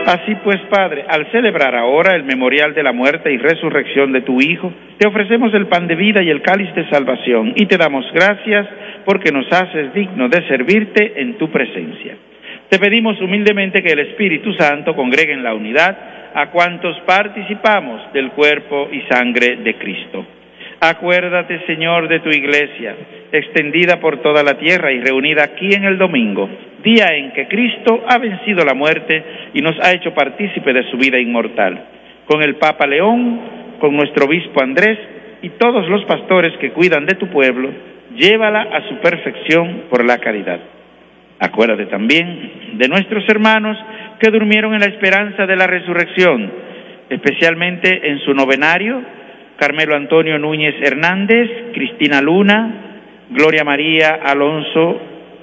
Así pues, Padre, al celebrar ahora el memorial de la muerte y resurrección de tu Hijo, te ofrecemos el pan de vida y el cáliz de salvación, y te damos gracias porque nos haces digno de servirte en tu presencia. Te pedimos humildemente que el Espíritu Santo congregue en la unidad a cuantos participamos del cuerpo y sangre de Cristo. Acuérdate, Señor, de tu Iglesia, extendida por toda la tierra y reunida aquí en el domingo, día en que Cristo ha vencido la muerte y nos ha hecho partícipe de su vida inmortal. Con el Papa León, con nuestro obispo Andrés y todos los pastores que cuidan de tu pueblo, llévala a su perfección por la caridad. Acuérdate también de nuestros hermanos que durmieron en la esperanza de la resurrección, especialmente en su novenario, Carmelo Antonio Núñez Hernández, Cristina Luna, Gloria María Alonso,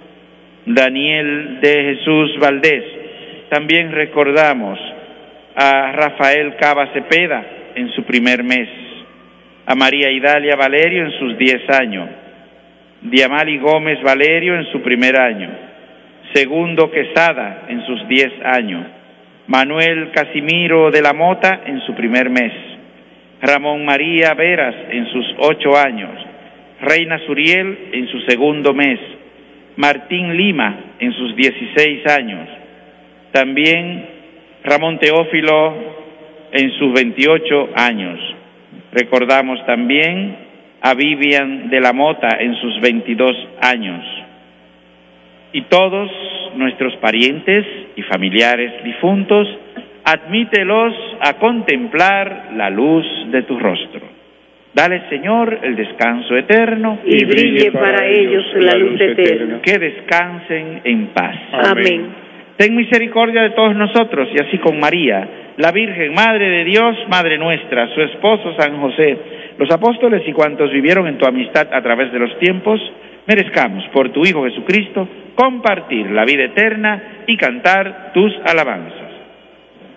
Daniel de Jesús Valdés. También recordamos a Rafael Cava Cepeda en su primer mes, a María Idalia Valerio en sus 10 años, Diamali Gómez Valerio en su primer año, Segundo Quesada en sus 10 años, Manuel Casimiro de la Mota en su primer mes, Ramón María Veras en sus 8 años, Reina Suriel en su segundo mes, Martín Lima en sus 16 años, también Ramón Teófilo en sus 28 años. Recordamos también a Vivian de la Mota en sus 22 años. Y todos nuestros parientes y familiares difuntos, admítelos a contemplar la luz de tu rostro. Dale, Señor, el descanso eterno y brille para ellos la luz eterna. Que descansen en paz. Amén. Ten misericordia de todos nosotros, y así con María, la Virgen, Madre de Dios, Madre nuestra, su esposo San José, los apóstoles y cuantos vivieron en tu amistad a través de los tiempos, merezcamos por tu Hijo Jesucristo compartir la vida eterna y cantar tus alabanzas.